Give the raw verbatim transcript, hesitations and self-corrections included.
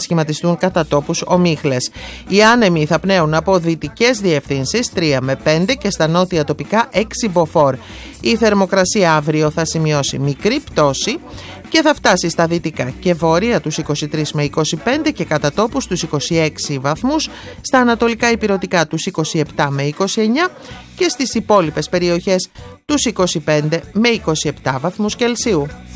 σχηματιστούν κατά τόπους ομίχλες. Οι άνεμοι θα πνέουν από δυτικές διευθύνσεις τρία με πέντε και στα νότια τοπικά έξι μποφόρ. Η θερμοκρασία αύριο θα σημειώσει μικρή πτώση και θα φτάσει στα δυτικά και βόρεια τους είκοσι τρεις με είκοσι πέντε και κατά τόπους τους είκοσι έξι βαθμούς, στα ανατολικά ηπειρωτικά τους είκοσι επτά με είκοσι εννιά και στις υπόλοιπες περιοχές τους είκοσι πέντε με είκοσι επτά βαθμούς Κελσίου.